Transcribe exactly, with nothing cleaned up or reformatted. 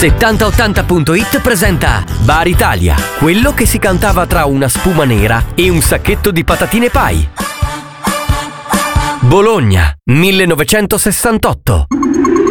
settanta ottanta punto it presenta Bar Italia, quello che si cantava tra una spuma nera e un sacchetto di patatine pai. Bologna, millenovecentosessantotto.